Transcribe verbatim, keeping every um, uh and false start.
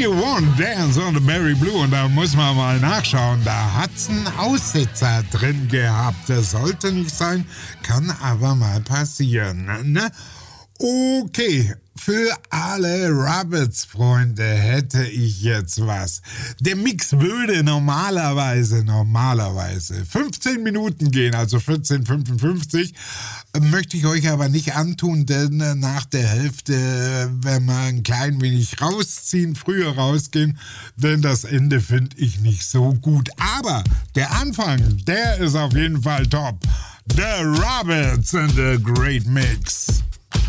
You Won't Dance on the Mary Blue. Und da muss man mal nachschauen. Da hat's einen Aussetzer drin gehabt. Das sollte nicht sein, kann aber mal passieren. Ne? Okay, für alle Rabbits-Freunde hätte ich jetzt was. Der Mix würde normalerweise, normalerweise fünfzehn Minuten gehen, also vierzehn fünfundfünfzig. Möchte ich euch aber nicht antun, denn nach der Hälfte, wenn wir ein klein wenig rausziehen, früher rausgehen, denn das Ende finde ich nicht so gut. Aber der Anfang, der ist auf jeden Fall top. The Rabbits and the Great Mix.